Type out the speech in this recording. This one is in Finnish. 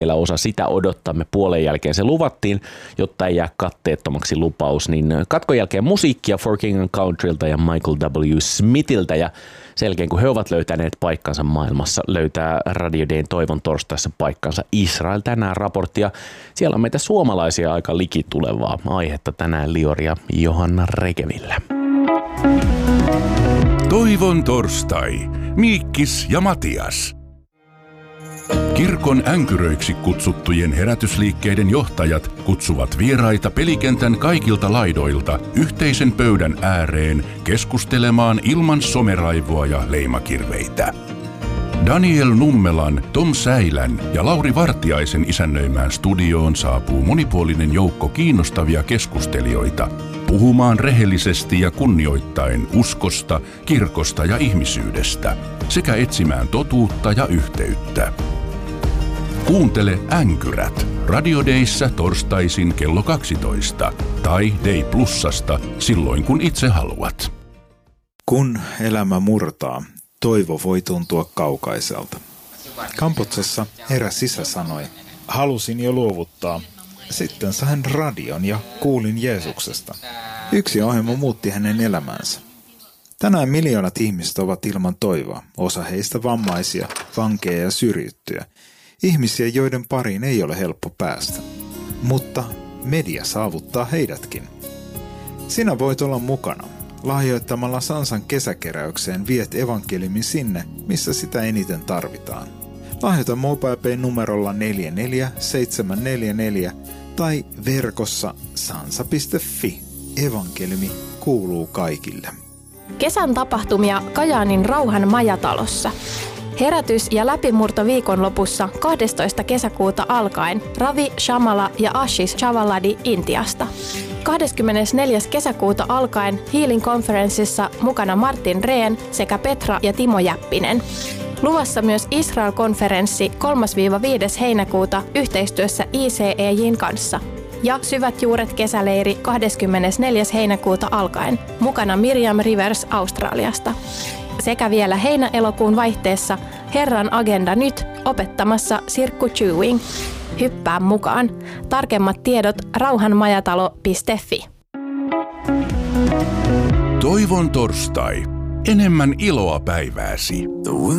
vielä osa sitä odottamme. Puolen jälkeen se luvattiin, jotta ei jää katteettomaksi lupaus. Niin katkon jälkeen musiikkia For King and Countrylta ja Michael W. Smithiltä. Ja sen jälkeen, kun he ovat löytäneet paikkansa maailmassa, löytää Radio Dayn Toivon torstaissa paikkansa Israel tänään raporttia. Siellä on meitä suomalaisia aika likitulevaa aihetta tänään Lior ja Johanna Rekevillä. Toivon torstai. Miikkis ja Matias. Kirkon änkyröiksi kutsuttujen herätysliikkeiden johtajat kutsuvat vieraita pelikentän kaikilta laidoilta yhteisen pöydän ääreen keskustelemaan ilman someraivoa ja leimakirveitä. Daniel Nummelan, Tom Säilän ja Lauri Vartiaisen isännöimään studioon saapuu monipuolinen joukko kiinnostavia keskustelijoita puhumaan rehellisesti ja kunnioittaen uskosta, kirkosta ja ihmisyydestä sekä etsimään totuutta ja yhteyttä. Kuuntele Änkyrät Radio Dayssä torstaisin kello 12 tai Day Plusasta silloin kun itse haluat. Kun elämä murtaa, toivo voi tuntua kaukaiselta. Kambodsassa eräs isä sanoi, halusin jo luovuttaa. Sitten sain radion ja kuulin Jeesuksesta. Yksi ohjelma muutti hänen elämäänsä. Tänään miljoonat ihmiset ovat ilman toivoa, osa heistä vammaisia, vankeja ja syrjittyjä. Ihmisiä, joiden pariin ei ole helppo päästä. Mutta media saavuttaa heidätkin. Sinä voit olla mukana. Lahjoittamalla Sansan kesäkeräykseen viet evankeliumin sinne, missä sitä eniten tarvitaan. Lahjoita MobilePay numerolla 44744 tai verkossa sansa.fi. Evankeliumi kuuluu kaikille. Kesän tapahtumia Kajaanin Rauhan majatalossa. Herätys- ja läpimurto viikonlopussa 12. kesäkuuta alkaen Ravi Shamala ja Ashish Chavaladi Intiasta. 24. kesäkuuta alkaen Healing Conferenceissa mukana Martin Rehn sekä Petra ja Timo Jäppinen. Luvassa myös Israel-konferenssi 3-5. heinäkuuta yhteistyössä ICEJ:n kanssa. Ja Syvät juuret kesäleiri 24. heinäkuuta alkaen. Mukana Miriam Rivers Australiasta. Sekä vielä heinä-elokuun vaihteessa Herran agenda nyt opettamassa Sirkku Chewing. Hyppää mukaan. Tarkemmat tiedot rauhanmajatalo.fi. Toivon torstai. Enemmän iloa päivääsi.